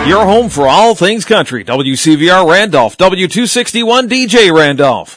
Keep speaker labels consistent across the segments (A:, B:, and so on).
A: Your home for all things country. WCVR Randolph, W261 DJ Randolph.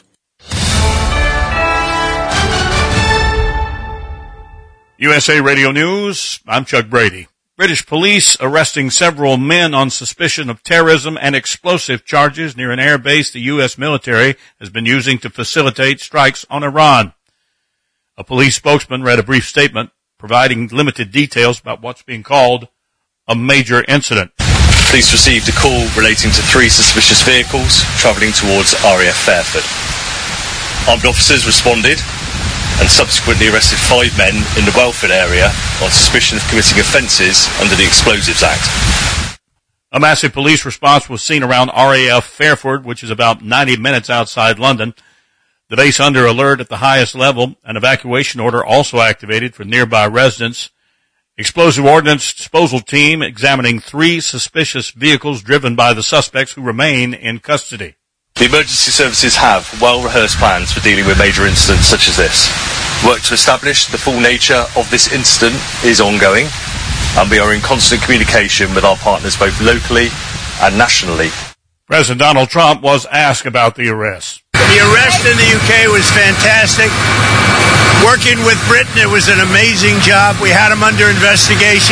B: USA Radio News, I'm Chuck Brady. British police arresting several men on suspicion of terrorism and explosive charges near an air base the U.S. military has been using to facilitate strikes on Iran. A police spokesman read a brief statement providing limited details about what's being called a major incident.
C: Police received a call relating to 3 suspicious vehicles travelling towards RAF Fairford. Armed officers responded and subsequently arrested 5 men in the Welford area on suspicion of committing offences under the Explosives Act.
B: A massive police response was seen around RAF Fairford, which is about 90 minutes outside London. The base under alert at the highest level, an evacuation order also activated for nearby residents. Explosive ordnance disposal team examining 3 suspicious vehicles driven by the suspects who remain in custody.
C: The emergency services have well-rehearsed plans for dealing with major incidents such as this. Work to establish the full nature of this incident is ongoing, and we are in constant communication with our partners both locally and nationally.
B: President Donald Trump was asked about the arrest.
D: The arrest in the UK was fantastic. Working with Britain, it was an amazing job. We had them under investigation.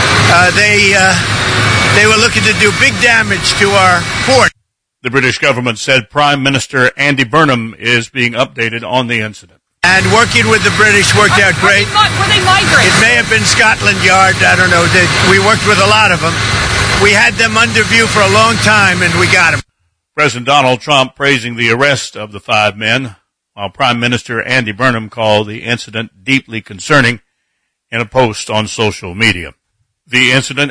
D: They were looking to do big damage to our port.
B: The British government said Prime Minister Andy Burnham is being updated on the incident.
D: And working with the British worked out great.
E: Were they migrants?
D: It may have been Scotland Yard. I don't know. We worked with a lot of them. We had them under view for a long time, and we got them.
B: President Donald Trump praising the arrest of the 5 men, while Prime Minister Andy Burnham called the incident deeply concerning in a post on social media. The incident